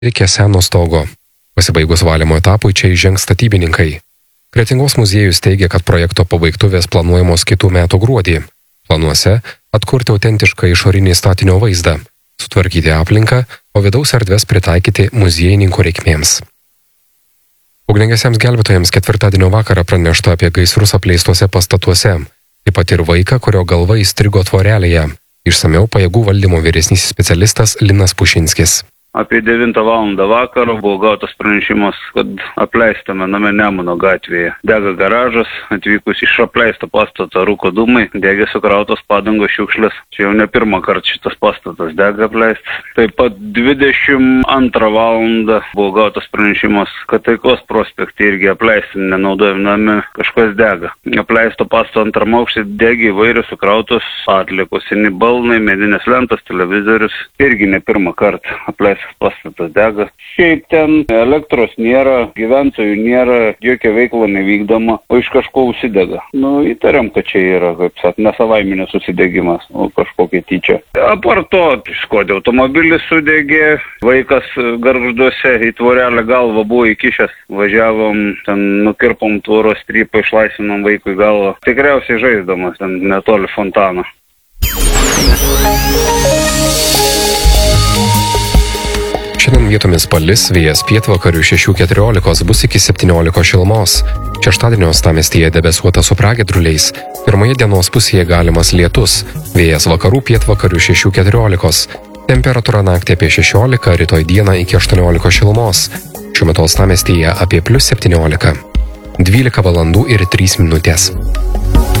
reikia seno stogo. Pasibaigus valymo etapui čia įžengs statybininkai. Kretingos muziejus teigia, kad projekto pabaigtuvės planuojamos kitų metų gruodį. Planuose atkurti autentišką išorinį statinio vaizdą, sutvarkyti aplinką, o vidaus erdves pritaikyti muziejininkų reikmėms. Ugniagesiams gelbėtojams ketvirtadienio vakarą pranešta apie gaisrus apleistuose pastatuose, taip pat ir vaiką, kurio galva įstrigo tvorelėje. Išsamiau pajėgų valdymo vyresnysis specialistas Linas Pušinskis. Apie 9 valandą vakaro buvo gautas pranešimas, kad apleistame name Nemuno gatvėje dega garažas, atvykus iš apleisto pastato rūko dūmai, degė sukrautos padangos šiukšlės. Čia jau ne pirmą kartą šitas pastatas dega apleistas. Taip pat 22 valandą buvo gautas pranešimas, kad Taikos prospekte irgi apleisti nenaudojami nami kažkas dega. Apleisto pastato antram aukšte degė įvairios sukrautos atliekos, seni balnai, medinės lentos, televizorius. Irgi ne pirmą kartą apleistas pastatas dega. Šiaip ten elektros nėra, gyventojų nėra, jokia veikla nevykdoma, o iš kažko užsidega. Įtariam, kad čia yra, kaip sakant, nesavaiminės susidegimas, o kažkokia tyčia. Apart to, Škoda automobilis sudegė, vaikas Gargžduose į tvorelę galvą buvo įkišęs, važiavom, ten nukirpom tvoros strypą, išlaisvinom vaikui galvą. Tikriausiai žaisdamas, ten netoli fontano. Šiandien vietomis palis, vėjas pietvakarių 6–14 bus iki 17 šilumos. Šeštadienio uostamiestyje debesuota su pragiedruliais. Pirmoje dienos pusėje galimas lietus, vėjas vakarų pietvakarių 6–14. Temperatūra naktį apie 16, rytoj dieną iki 18 šilumos. Šiuo metu uostamiestyje apie +17. 12 valandų ir 3 minutės.